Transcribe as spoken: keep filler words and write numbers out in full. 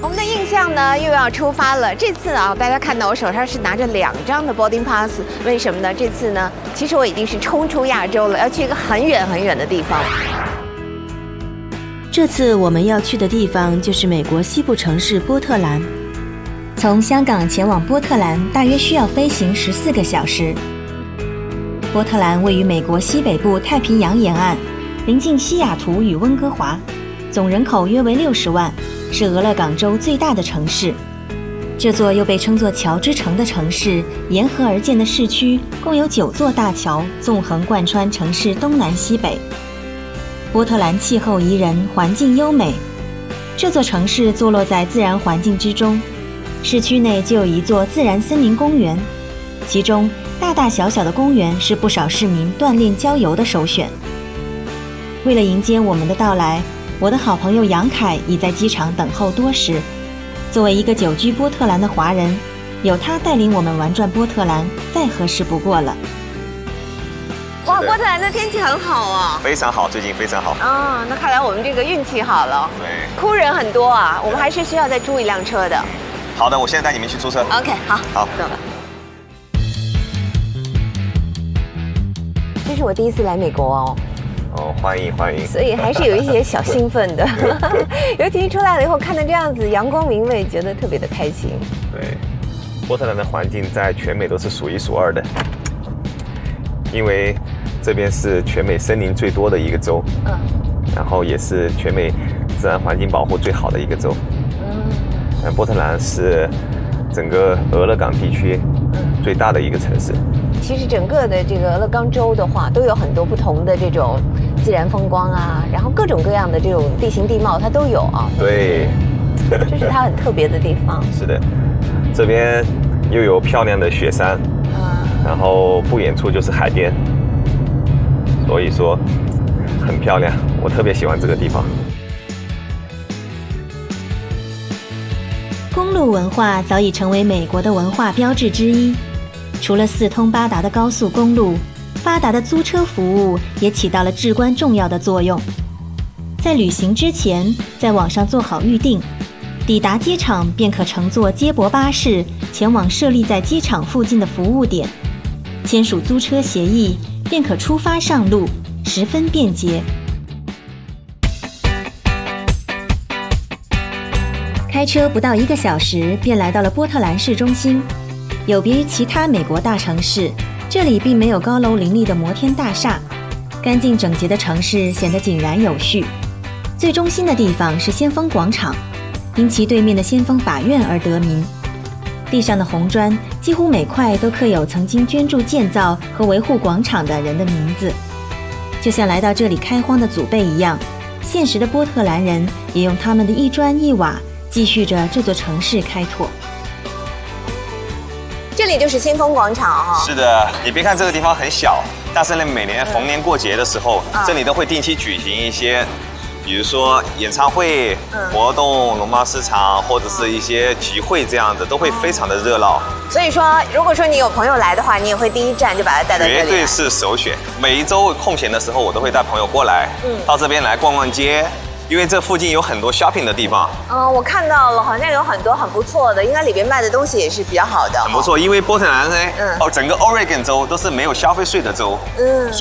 我们的印象呢又要出发了。这次啊，大家看到我手上是拿着两张的 boarding pass， 为什么呢？这次呢，其实我已经是冲出亚洲了，要去一个很远很远的地方。 这次我们要去的地方就是美国西部城市波特兰。从香港前往波特兰大约需要飞行十四个小时。波特兰位于美国西北部太平洋沿岸，临近西雅图与温哥华，总人口约为六十万，是俄勒冈州最大的城市。这座又被称作桥之城的城市，沿河而建的市区共有九座大桥，纵横贯穿城市东南西北。波特兰气候宜人，环境优美。这座城市坐落在自然环境之中，市区内就有一座自然森林公园，其中大大小小的公园是不少市民锻炼郊游的首选。为了迎接我们的到来，我的好朋友杨凯已在机场等候多时。作为一个久居波特兰的华人，有他带领我们玩转波特兰，再合适不过了。 哇，波特兰的天气很好啊， 非常好，最近非常好。 啊，那看来我们这个运气好了。 对， 哭人很多啊，我们还是需要再租一辆车的。 好的，我现在带你们去租车。 OK， 好， 好， 走了。这是我第一次来美国哦。 哦，欢迎欢迎。 所以还是有一些小兴奋的，尤其出来了以后看到这样子阳光明媚，觉得特别的开心。 对，波特兰的环境在全美都是数一数二的，因为这边是全美森林最多的一个州，嗯，然后也是全美自然环境保护最好的一个州。嗯，波特兰是整个俄勒冈地区最大的一个城市。 其实整个的这个俄勒冈州的话，都有很多不同的这种自然风光啊，然后各种各样的这种地形地貌它都有啊。 对， 这是它很特别的地方。 是的，这边又有漂亮的雪山，嗯，然后不远处就是海边，所以说很漂亮，我特别喜欢这个地方。 公路文化早已成为美国的文化标志之一。除了四通八达的高速公路，发达的租车服务也起到了至关重要的作用。在旅行之前，在网上做好预订，抵达机场便可乘坐接驳巴士前往设立在机场附近的服务点，签署租车协议，便可出发上路，十分便捷。开车不到一个小时，便来到了波特兰市中心。有别于其他美国大城市，这里并没有高楼林立的摩天大厦，干净整洁的城市显得井然有序。最中心的地方是先锋广场，因其对面的先锋法院而得名。地上的红砖几乎每块都刻有曾经捐助建造和维护广场的人的名字，就像来到这里开荒的祖辈一样，现实的波特兰人也用他们的一砖一瓦继续着这座城市开拓。 这里就是先锋广场哈、哦。 是的，你别看这个地方很小，但是呢，每年逢年过节的时候，嗯、这里都会定期举行一些，比如说演唱会、嗯、活动、农贸市场或者是一些集会这样子，都会非常的热闹。 所以说，如果说你有朋友来的话，你也会第一站就把他带到这里。 绝对是首选。每一周空闲的时候，我都会带朋友过来，嗯，到这边来逛逛街。因为这附近有很多 shopping 的地方， 嗯，我看到了，好像有很多很不错的，应该里边卖的东西也是比较好的， 很不错。因为波特兰呢，嗯，哦，整个 Oregon 州都是没有消费税的州，嗯，